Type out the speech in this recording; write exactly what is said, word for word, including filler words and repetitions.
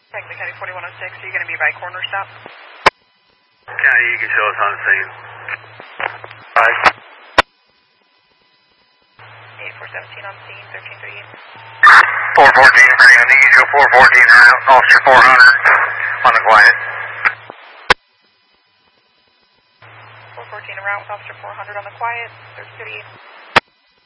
Franklin County forty-one oh six, are you going to be by corner stop? County, you can show us on the scene. Alright. eight four seventeen on scene, thirteen thirty-eight. four fourteen, bring on the usual four fourteen, officer four hundred on the quiet. four fourteen around with officer four hundred on the quiet, thirteen thirty-eight.